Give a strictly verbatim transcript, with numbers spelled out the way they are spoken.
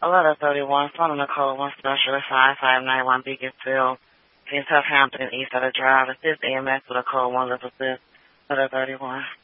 eleven thirty-one, phone Nicole, one specialist, five five nine one Beaconsfield, in Southampton, East Side Drive. Assist E M S with a code one, level six, eleven thirty-one.